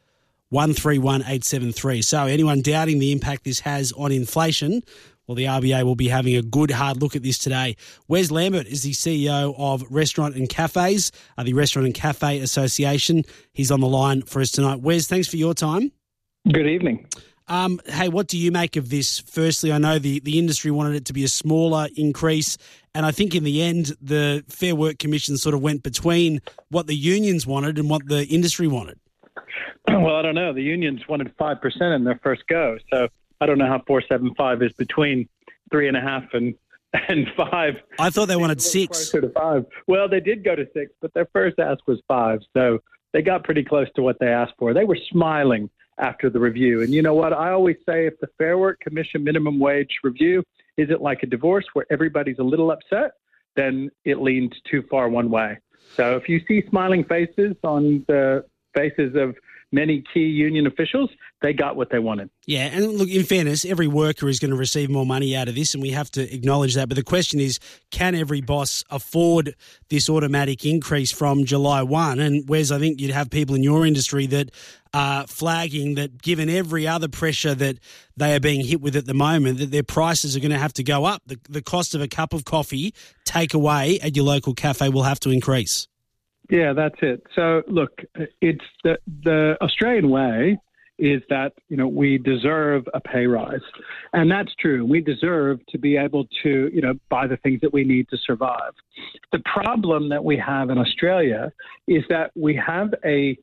131873. So anyone doubting the impact this has on inflation, well, the RBA will be having a good hard look at this today. Wes Lambert is the CEO of Restaurant and Cafes, the Restaurant and Cafe Association. He's on the line for us tonight. Wes, thanks for your time. Good evening. Hey, what do you make of this? Firstly, I know the industry wanted it to be a smaller increase, and I think in the end the Fair Work Commission sort of went between what the unions wanted and what the industry wanted. Well, I don't know. The unions wanted 5% in their first go, so I don't know how 4.75 is between 3.5 and 5. I thought they wanted 6. Closer to 5. Well, they did go to 6, but their first ask was 5, so they got pretty close to what they asked for. They were smiling after the review. And you know what? I always say if the Fair Work Commission minimum wage review isn't like a divorce where everybody's a little upset, then it leans too far one way. So if you see smiling faces on the faces of many key union officials, they got what they wanted. Yeah, and look, in fairness, every worker is going to receive more money out of this, and we have to acknowledge that. But the question is, can every boss afford this automatic increase from July 1? And Wes, I think you'd have people in your industry that are flagging that given every other pressure that they are being hit with at the moment, that their prices are going to have to go up. The cost of a cup of coffee takeaway at your local cafe will have to increase. Yeah, that's it. So, look, it's the Australian way is that, you know, we deserve a pay rise. And that's true. We deserve to be able to, you know, buy the things that we need to survive. The problem that we have in Australia is that we have a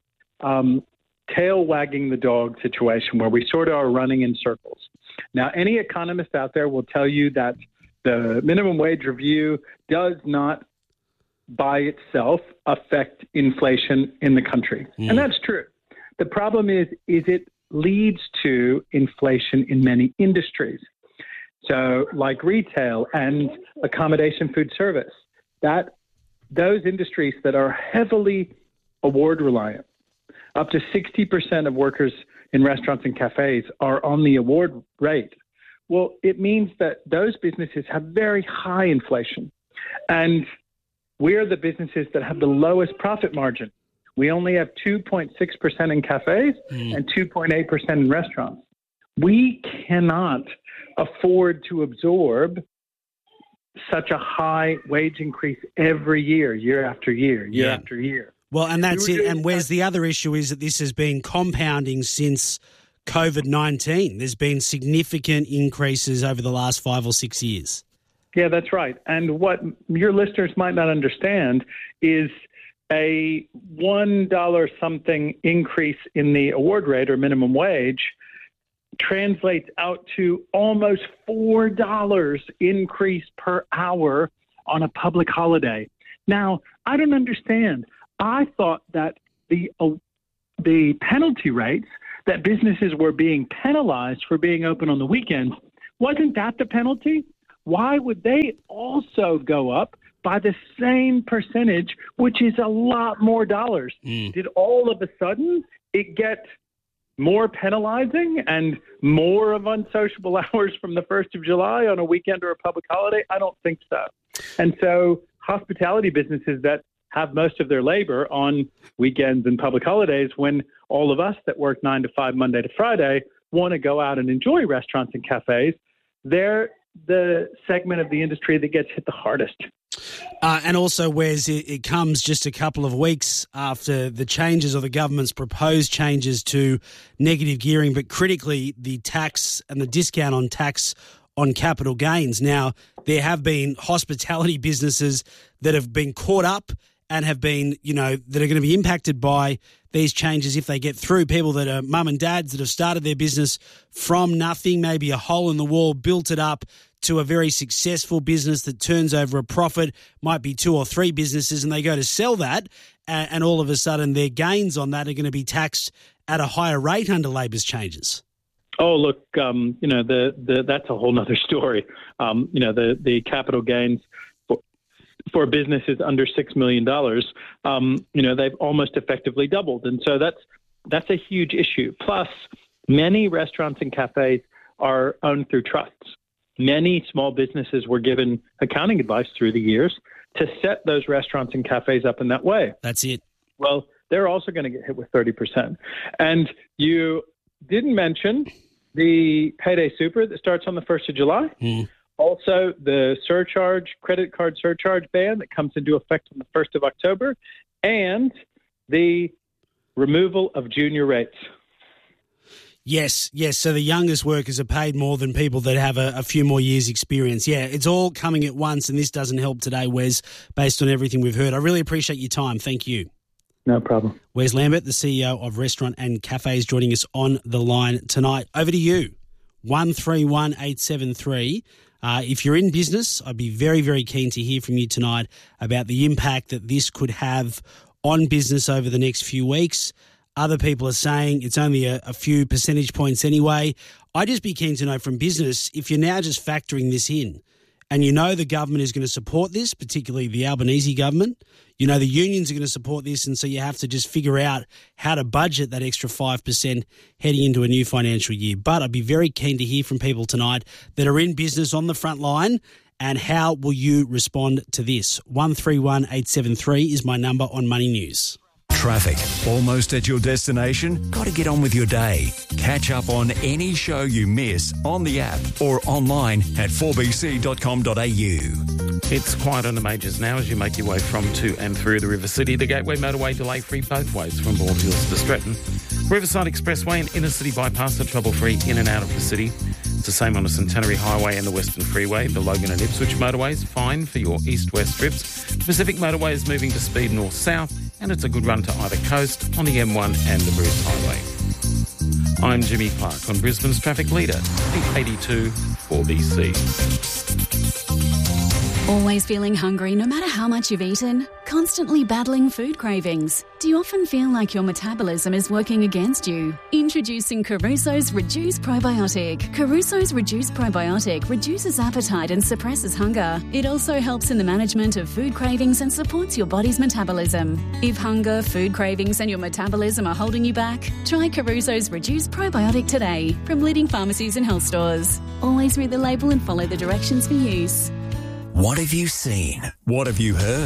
tail wagging the dog situation where we sort of are running in circles. Now, any economist out there will tell you that the minimum wage review does not by itself affect inflation in the country. And that's true. The problem is it leads to inflation in many industries. So like retail and accommodation food service, that those industries that are heavily award reliant, up to 60% of workers in restaurants and cafes are on the award rate. Well, it means that those businesses have very high inflation. And we're the businesses that have the lowest profit margin. We only have 2.6% in cafes and 2.8% in restaurants. We cannot afford to absorb such a high wage increase every year after year after year. Well, and that's it. And where's the other issue is that this has been compounding since COVID-19. There's been significant increases over the last 5 or 6 years. Yeah, that's right. And what your listeners might not understand is a $1 something increase in the award rate or minimum wage translates out to almost $4 increase per hour on a public holiday. Now, I don't understand. I thought that the penalty rates that businesses were being penalized for being open on the weekends, wasn't that the penalty? Why would they also go up by the same percentage, which is a lot more dollars? Did all of a sudden it get more penalizing and more of unsociable hours from the 1st of July on a weekend or a public holiday? I don't think so. And so hospitality businesses that have most of their labor on weekends and public holidays, when all of us that work 9 to 5 Monday to Friday want to go out and enjoy restaurants and cafes, they're the segment of the industry that gets hit the hardest. And also, Wes, it comes just a couple of weeks after the changes or the government's proposed changes to negative gearing, but critically the tax and the discount on tax on capital gains. Now, there have been hospitality businesses that have been caught up and have been, that are going to be impacted by these changes if they get through. People that are mum and dads that have started their business from nothing, maybe a hole in the wall, built it up to a very successful business that turns over a profit, might be 2 or 3 businesses, and they go to sell that, and all of a sudden their gains on that are going to be taxed at a higher rate under Labor's changes. Oh, look, that's a whole nother story. The capital gains for businesses under $6 million, they've almost effectively doubled. And so that's a huge issue. Plus, many restaurants and cafes are owned through trusts. Many small businesses were given accounting advice through the years to set those restaurants and cafes up in that way. That's it. Well, they're also going to get hit with 30%. And you didn't mention the payday super that starts on the 1st of July. Also, the credit card surcharge ban that comes into effect on the 1st of October, and the removal of junior rates. Yes. So the youngest workers are paid more than people that have a few more years' experience. Yeah, it's all coming at once, and this doesn't help today, Wes, based on everything we've heard. I really appreciate your time. Thank you. No problem. Wes Lambert, the CEO of Restaurant and Cafes, joining us on the line tonight. Over to you, 131873. If you're in business, I'd be very, very keen to hear from you tonight about the impact that this could have on business over the next few weeks. Other people are saying it's only a few percentage points anyway. I'd just be keen to know from business, if you're now just factoring this in and you know the government is going to support this, particularly the Albanese government, you know the unions are going to support this, and so you have to just figure out how to budget that extra 5% heading into a new financial year. But I'd be very keen to hear from people tonight that are in business on the front line, and how will you respond to this? 131873 is my number on Money News. Traffic. Almost at your destination? Got to get on with your day. Catch up on any show you miss on the app or online at 4bc.com.au. It's quiet on the majors now as you make your way from, to and through the River City. The Gateway Motorway delay-free both ways from Bald Hills to Stretton. Riverside Expressway and Inner City Bypass are trouble-free in and out of the city. It's the same on the Centenary Highway and the Western Freeway. The Logan and Ipswich motorways, fine for your east-west trips. The Pacific Motorway is moving to speed north-south, and it's a good run to either coast on the M1 and the Bruce Highway. I'm Jimmy Clark on Brisbane's traffic leader, 882 4BC. Always feeling hungry no matter how much you've eaten? Constantly battling food cravings? Do you often feel like your metabolism is working against you? Introducing Caruso's Reduce Probiotic. Caruso's Reduce Probiotic reduces appetite and suppresses hunger. It also helps in the management of food cravings and supports your body's metabolism. If hunger, food cravings and your metabolism are holding you back, try Caruso's Reduce Probiotic today from leading pharmacies and health stores. Always read the label and follow the directions for use. What have you seen? What have you heard?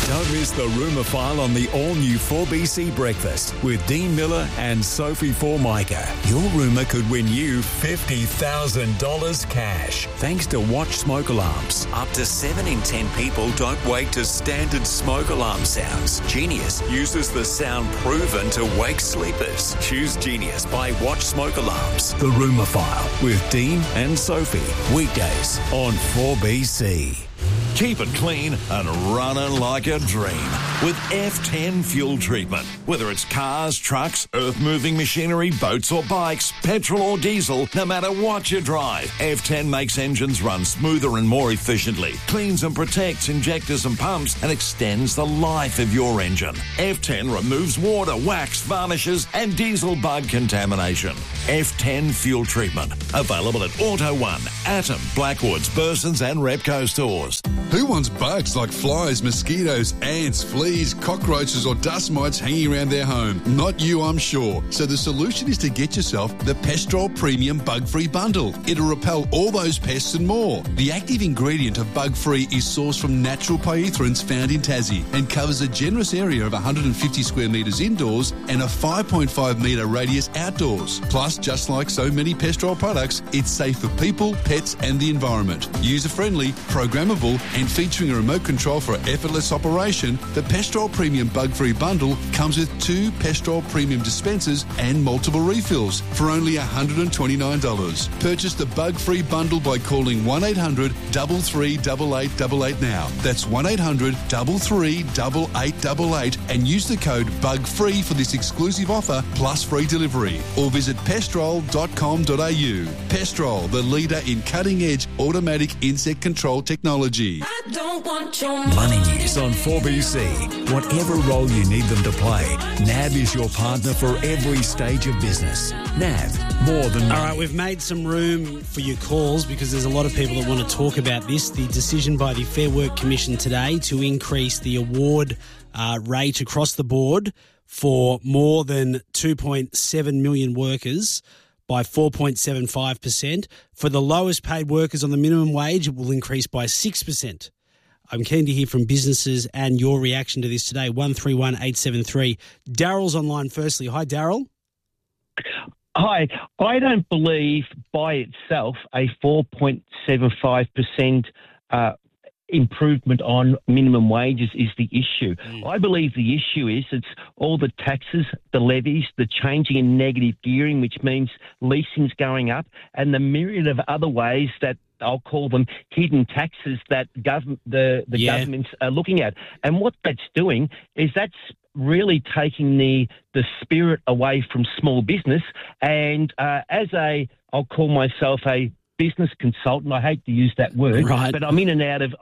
Don't miss the Rumour File on the all-new 4BC Breakfast with Dean Miller and Sophie Formica. Your rumour could win you $50,000 cash. Thanks to Watch Smoke Alarms. Up to 7 in 10 people don't wake to standard smoke alarm sounds. Genius uses the sound proven to wake sleepers. Choose Genius by Watch Smoke Alarms. The Rumour File with Dean and Sophie. Weekdays on 4BC. Keep it clean and running like a dream with F10 fuel treatment. Whether it's cars, trucks, earth-moving machinery, boats or bikes, petrol or diesel, no matter what you drive, F10 makes engines run smoother and more efficiently, cleans and protects injectors and pumps, and extends the life of your engine. F10 removes water, wax, varnishes and diesel bug contamination. F10 fuel treatment. Available at Auto One, Atom, Blackwoods, Burson's and Repco stores. Who wants bugs like flies, mosquitoes, ants, fleas, cockroaches or dust mites hanging around their home? Not you, I'm sure. So the solution is to get yourself the Pestrol Premium Bug-Free Bundle. It'll repel all those pests and more. The active ingredient of Bug-Free is sourced from natural pyrethrins found in Tassie and covers a generous area of 150 square metres indoors and a 5.5 metre radius outdoors. Plus, just like so many Pestrol products, it's safe for people, pets and the environment. User-friendly, programmable and featuring a remote control for effortless operation, the Pestrol Premium Bug-Free Bundle comes with 2 Pestrol Premium dispensers and multiple refills for only $129. Purchase the Bug-Free Bundle by calling 1-800 338888 now. That's 1-800 338888 and use the code BUGFREE for this exclusive offer plus free delivery. Or visit pestrol.com.au. Pestrol, the leader in cutting-edge automatic insect control technology. I don't want your Money News on 4BC. Whatever role you need them to play, NAB is your partner for every stage of business. NAB, more than money. All right, we've made some room for your calls because there's a lot of people that want to talk about this. The decision by the Fair Work Commission today to increase the award rate across the board for more than 2.7 million workers by 4.75%. For the lowest paid workers on the minimum wage, it will increase by 6%. I'm keen to hear from businesses and your reaction to this today. 131873. Daryl's online firstly. Hi, Daryl. Hi. I don't believe by itself a 4.75% improvement on minimum wages is the issue. I believe the issue is it's all the taxes, the levies, the changing in negative gearing, which means leasing's going up, and the myriad of other ways that I'll call them hidden taxes that the governments are looking at. And what that's doing is that's really taking the spirit away from small business. And I'll call myself a business consultant. I hate to use that word, but I'm in and out of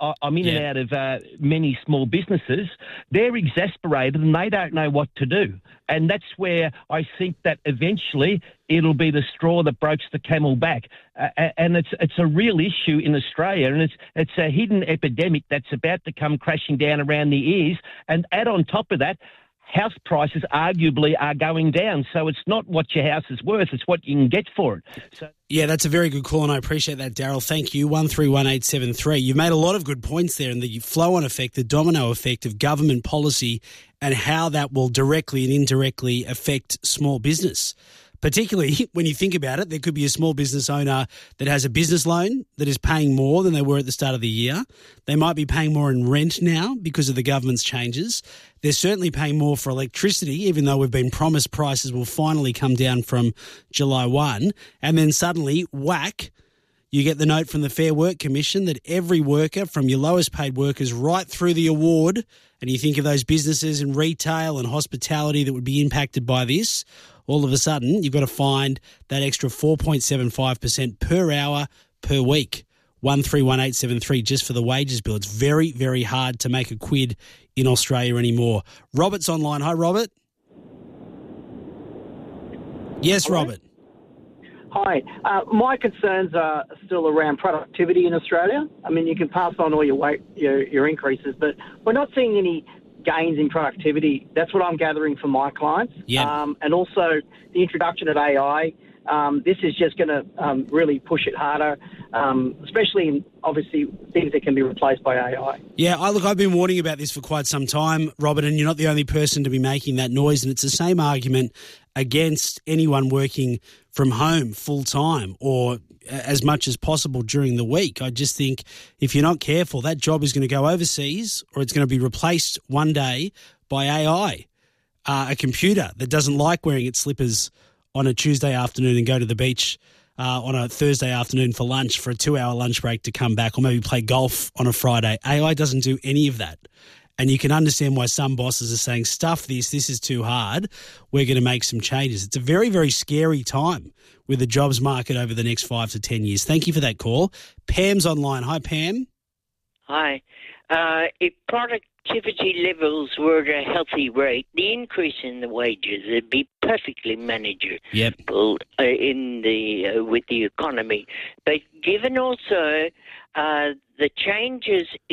many small businesses. They're exasperated and they don't know what to do. And that's where I think that eventually it'll be the straw that breaks the camel back. And it's a real issue in Australia, and it's a hidden epidemic that's about to come crashing down around the ears. And add on top of that, house prices arguably are going down. So it's not what your house is worth, it's what you can get for it. So, yeah, that's a very good call, and I appreciate that, Daryl. Thank you. 131873. You've made a lot of good points there, and the flow-on effect, the domino effect of government policy and how that will directly and indirectly affect small business. Particularly when you think about it, there could be a small business owner that has a business loan that is paying more than they were at the start of the year. They might be paying more in rent now because of the government's changes. They're certainly paying more for electricity, even though we've been promised prices will finally come down from July 1. And then suddenly, whack, you get the note from the Fair Work Commission that every worker, from your lowest paid workers right through the award, and you think of those businesses in retail and hospitality that would be impacted by this, all of a sudden you've got to find that extra 4.75% per hour per week. 131873 just for the wages bill. It's very, very hard to make a quid in Australia anymore. Robert's online. Hi, Robert. Yes, Hello? Robert. Hi. My concerns are still around productivity in Australia. I mean, you can pass on all your increases, but we're not seeing any gains in productivity. That's what I'm gathering from my clients. Yeah. And also the introduction of AI. This is just going to really push it harder. especially in, obviously, things that can be replaced by AI. Yeah, I've been warning about this for quite some time, Robert, and you're not the only person to be making that noise, and it's the same argument against anyone working from home full-time or as much as possible during the week. I just think if you're not careful, that job is going to go overseas or it's going to be replaced one day by AI, a computer that doesn't like wearing its slippers on a Tuesday afternoon and go to the beach on a Thursday afternoon for lunch, for a 2-hour lunch break to come back, or maybe play golf on a Friday. AI doesn't do any of that. And you can understand why some bosses are saying, stuff this is too hard, we're going to make some changes. It's a very, very scary time with the jobs market over the next 5 to 10 years. Thank you for that call. Pam's online. Hi, Pam. Hi. If productivity levels were at a healthy rate, the increase in the wages would be perfectly manageable with the economy. But given also the changes